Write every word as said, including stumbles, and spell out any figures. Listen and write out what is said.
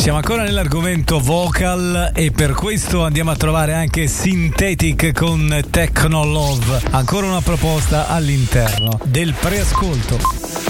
Siamo ancora nell'argomento vocal e per questo andiamo a trovare anche Synthetic con Techno Love, ancora una proposta all'interno del preascolto.